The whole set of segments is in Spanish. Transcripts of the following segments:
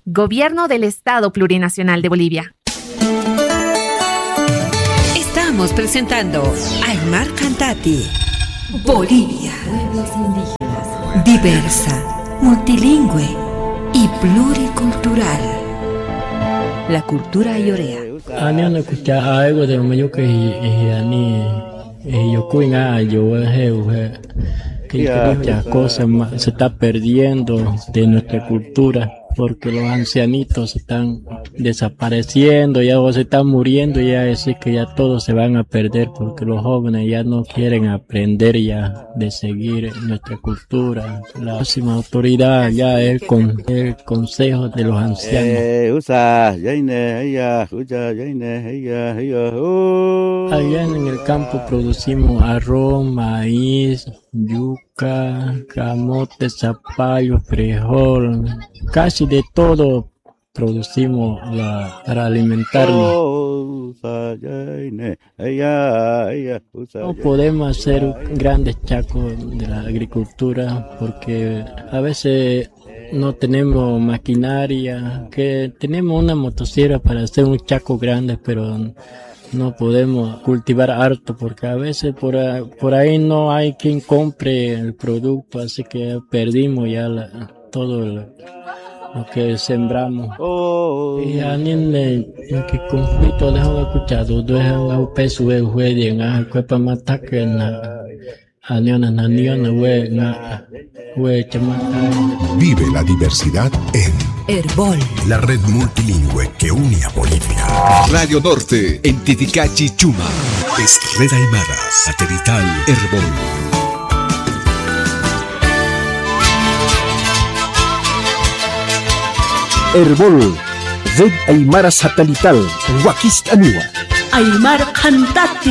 Gobierno del Estado Plurinacional de Bolivia. Estamos presentando Aymar Cantati. Bolivia. Pueblos indígenas. Diversa, multilingüe y pluricultural. La cultura ayorea. Ani no escucha algo de medio que yo cuina yo que muchas cosas se está perdiendo de nuestra cultura porque los ancianitos están desapareciendo, ya o se están muriendo, ya es que ya todos se van a perder porque los jóvenes ya no quieren aprender ya de seguir nuestra cultura. La próxima autoridad ya es con el consejo de los ancianos. Allá en el campo producimos arroz, maíz, yuca, camote, zapallo, frijol, casi de todo producimos para alimentarnos. No podemos hacer grandes chacos de la agricultura porque a veces no tenemos maquinaria, que tenemos una motosierra para hacer un chaco grande, pero no podemos cultivar harto porque a veces por ahí no hay quien compre el producto, así que perdimos ya todo lo que sembramos. Y a niños que conflicto dejó escuchado, dejan a peso de juez a cuerpo matar que Vive la diversidad en Herbol, la red multilingüe que une a Bolivia. Radio Norte, en Titicachi, Chuma. Es Red Aymara, satelital Herbol. Herbol, Red Aymara satelital, Huaquistaniwa. Aymar Cantati.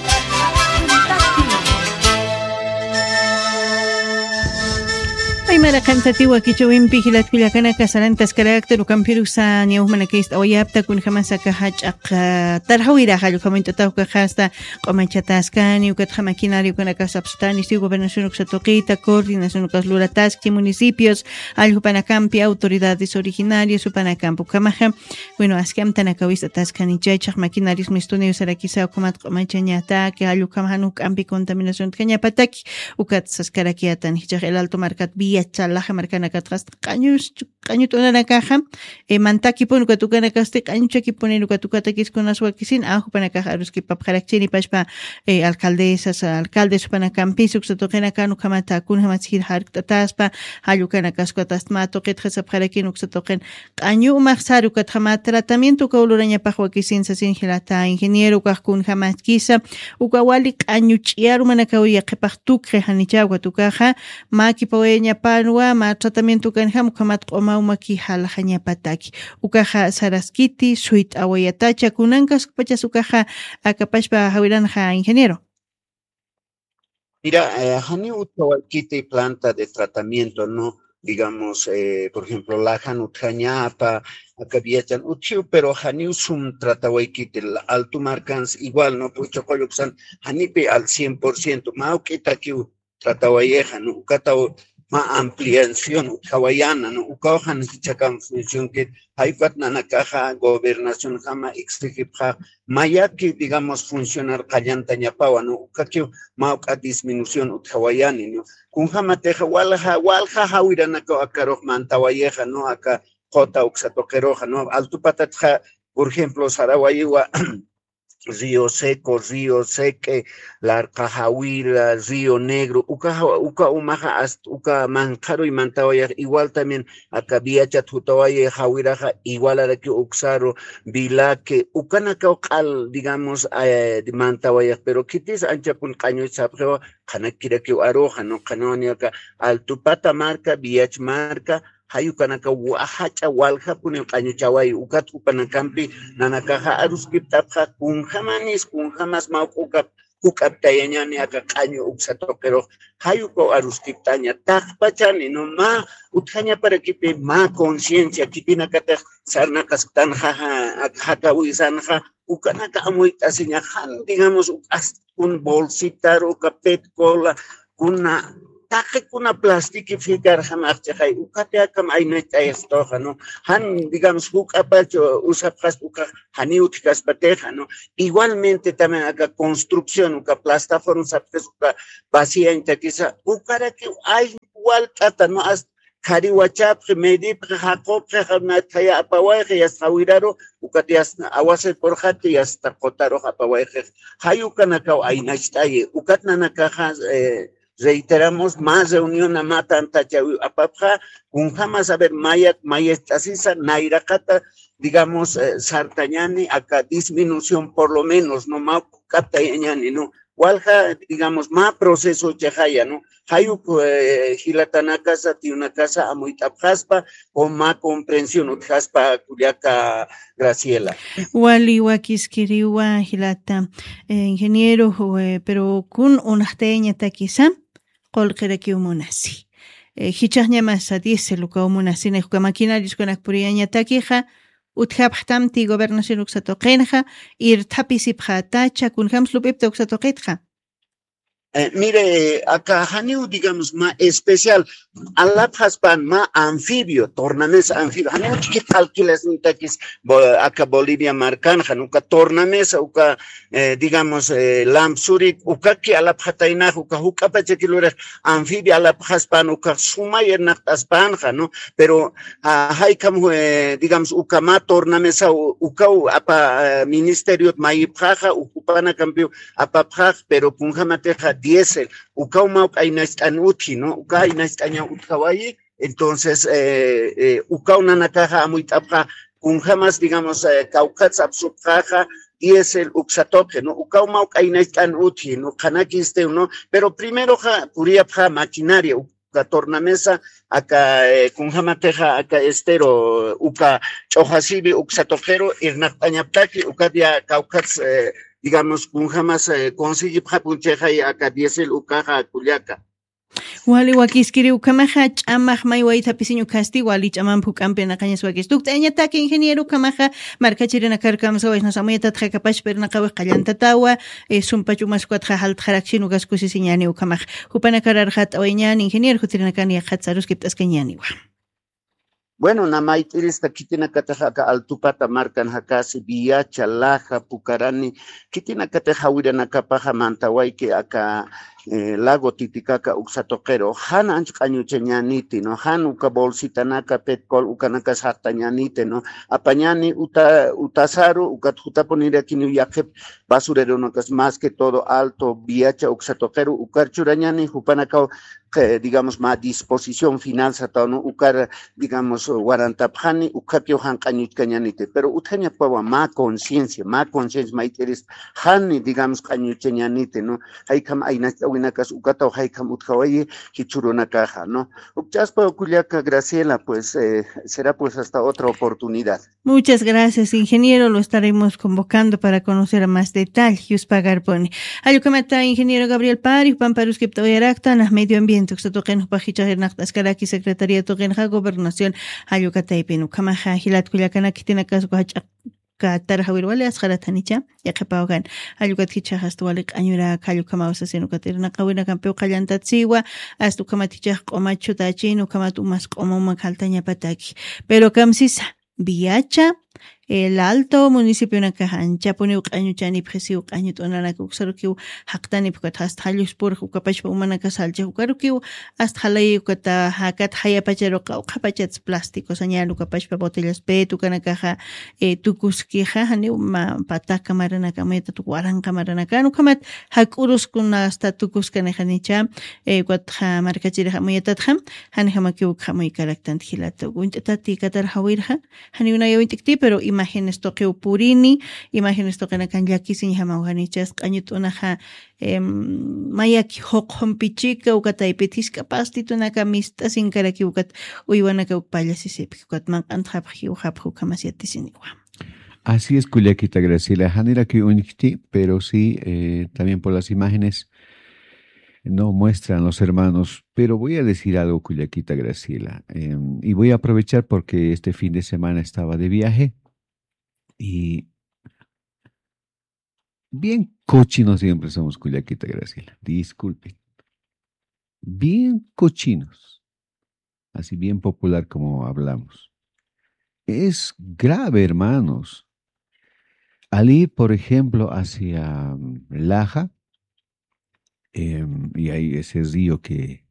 Aymara Cantati wakichawinpi hilatkullakana kasarantas carácter ukampirusa niawmanakista oyapta kunjamasaka hach'aq tarhawira hallukamintataqa hasta q'omachataskani ukatqa maquinario kunaka substani si gobernación uksatoqita coordinación ukaslurataski municipios allupanakampi autoridades originarias upanakampu kamaja bueno askamtanakawista taskani chaychaq maquinarios mistuniyo sarakisa ukumat q'omachañataki allukamhanu kampi contaminación tkañapataki ukatsaskarakiatan hichaq el alto marcat vía chalaja marcana katras cañutona la caja mantaki pon katukana kaste cañuchaki ponen katukatakis con aswakisin ajo para caja ruski papjarachini pashpa alcaldesas alcaldes para campi suxatokena kanu kamata kun hamatsir hartaspa hayukana kasquatas mato qetjasa pjarakin uxatoken cañu maxaru katjama tratamiento kauluraña pajwakisin sasin hilata ingeniero kahkun hamatkisa ukawali cañuchiaru manakawi qepajtukre hanichawa tukaja maki poeña panwa ma tratamiento kanham kamat qomawmaki halajañapataki ukaja saraskiti suit awayatacha kunankas pachas ukaja akapashpa hawiranja ingeniero. Mira, hani utawalkiti planta de tratamiento, ¿no? Digamos, por ejemplo, lajan utjañapa, akabiachan uchiu, pero hani usum tratawaikiti, alto marcans igual, ¿no? Pues chocoyuxan, hanipe al 100%, maukita ki tratawayeja, ¿no? Ukataw ma ampliación hawaiana, ¿no? Ukaojan hichakan función que haifat nanakaja gobernación jama exigipja mayaki, digamos, funcionar kallanta ñapawa, ¿no? Ukakio mauka disminución hawaiani, ¿no? Kunjama teja walja hawiranaka akaroh mantawayeja, ¿no? Aka jota uxatokeroja, ¿no? Altupatatja, por ejemplo, Sarawayiwa Río Seco, Río Seque, la Cajahuira, Río Negro, uka umaja hasta uka mancaro y mantawaya, igual también acá Viacha Tutawaya, Jawiraja, igual a que Uxaro, Vilaque, ukanaka ukal, digamos, de mantawaya, pero quitis ancha pun caño y sapeo, kanakira que aroja, no canoniaca, Altupata marca, Viach marca, hayukanaka wahacha walja punen qañuchaway ukat upanakampi nanakaja aruskiptapja kunjamas mauqukap ukaptayañani aka qañu uksatoqero hayuko aruskiptaña taqpachani no ma utjaña para kipi ma conciencia kipinakata sarnaqastan hakawisanja ukanaka amuitasiña digamos un bolsitar uka pet cola kuna taquekuna plastikificar hamaqchay ukateakam aynayta estoja, ¿no? Han, digamos, hukapacho usapjas uka haniut kaspateja, ¿no? Igualmente también acá construcción, uka plataforma sapes uka vacía intaquiza, ukara que hay igual tata, ¿no? Kariwachapre, Medipre, Jacopre, Hanataya, Apawaje, Yastawiraro, Ukatias, Awase por Hati, Yastakotaro, Apawaje, Hayukanakao, Ainashtaye, Ukatnanakajas, reiteramos más reunión a mata antachawi apapja, un jamás a ver mayestasisa, nairakata, digamos, sartañani, acá disminución por lo menos, no más captañani, no. Walja, digamos, más proceso chajaya, ¿no? Hayu hilatana casa, tiene una casa a muy tapjaspa, con más comprensión, utjaspa, Culiaca, Graciela. Wali wakiskiriwa hilata, ingeniero, pero kun unahteña taquisa, colqueraki umunasi. Hichahña más a 10 luca umunasi, nejuca maquinarios con acpuriaña taquija, utjaptamti gobernación uxatoquenja, ir tapisipja tacha, kunjams lupipta uxatoquetja. Mire, acá Haniu, digamos, más especial, alapjaspan más anfibio, tornamesa anfibio. Haniu chiquit alquiles nitakis, acá Bolivia marcanja, uka tornamesa, uka, digamos, lampsurik, uka ki alapjatainaj, uka hukapachekilurej, anfibio alapjaspan, uka sumayernachtaspanja, ¿no? Pero, haikam, digamos, uka más tornamesa, uka, apa, ministerio maipjaja, ukupana cambio, apapjaj, pero punjamateja, diésel, ukauma ainastan uti, ¿no? Uka ainastaña utkawayi, entonces, ukauna nakaja amuitapja, un jamás, digamos, caucats absubjaja, diésel, uxatoque, ¿no? Ukauma ainastan uti, ¿no? Kanakiste, ¿no? Pero primero, puriapja maquinaria, uka tornamesa, acá, kunjamateja, acá estero, uka chojasibi, uxatofero, irnatañaptaki, uka dia caucats, digamos, kun jamás consigue papuncheja y acá diésel ucaja Culiaca. Wali wakiskiri ukamaja chamaj mayway tapisinyo kasti wali chaman pukampen akañas wakis. Tukta eñatake ingeniero kamaja markachirina karkamsa waisnos amuyata tjakapash perna kawe qallantatawa sumpachumas kuatja halt jarakshin ugaskusi siñani ukamaj. Hupana kararjat aweñan ingeniero jutirina kan yajatsaros kiptas keñani wa. Bueno, namaiterista kitina kataja altupata marcan hakasi viacha laja pucarani kitina kataja wirana kapaja mantawaike acá lago Titicaca uxatoquero han anchqañuche ñaniti no han uka bolsitanaka petkol ukanaka sartañanite no apañani utasaru ukatjutaponira kinu yaqep basurero no que es más que todo alto viacha uxatoquero ukarchurañani hupanakao digamos más disposición final satano ukar digamos guarantapjani ukatio han cañuchcañanite pero utjaña pava más conciencia maiteris hani digamos cañucheñanite no hay kam Winakas ukata haikam utkawayi hichuruna caja, ¿no? Uchaspa Culiaca Graciela, pues será pues hasta otra oportunidad. Muchas gracias, ingeniero. Lo estaremos convocando para conocer más detalles. Yuspa Garboni. Ayukamata, ingeniero Gabriel Pari, Pamparus Kiptoyarakta, Medio Ambiente, Uxatoquen, Pajicha Hernactas Karaki, Secretariado Genja, Gobernación, Ayukataipen, Ukamaja, Hilat Culiacana, Kitinakas, Katar Hawirwale Asharatanicha, Yakapagan, Ayukaticha Hastualik, Anura, Kayukamausa, Senukaterna, Kawina Campeo Kayantatsiwa, Astukamaticha, Omacho Tachin, Ukamatumas, Omoma Kaltaña Pataki. Pero Kamsisa, Viacha, el alto municipio na kahancha pone uqañuchani presi uqañutonana kuxarukiu haqtani pukat hasta halus por ukapash umana kasalcha ukarukiu hasta halay ukata hakat hayapachero uqapachats plástico señal ukapash botellas pet ukana kaha tukuskija hani uma pataka marana kameta tuwaran kamarana kanu kamat hakurus kuna hasta tukuskane hanicha kwatha markachira hamuyatatha hani hamakiu khamuy karaktant hilata untati katar hawirha hani una yawintikti pero imágenes toque upurini, imágenes toque na kanjaki sin jamauhanichas, cañutunaja, mayaki hokon pichica, ukataipetis capastito na camista sin caraki ukat, uywanaka ukpallasisip, ukatman antrapji uhapju kamasiatisiniwa. Así es, Culiaquita Graciela, Hanira que unikti, pero sí, también por las imágenes no muestran los hermanos, pero voy a decir algo, Culiaquita Graciela, y voy a aprovechar porque este fin de semana estaba de viaje y bien cochinos siempre somos, Culiaquita Graciela, disculpen. bien cochinos, así bien popular como hablamos. Es grave, hermanos. Al ir, por ejemplo, hacia Laja, y hay ese río que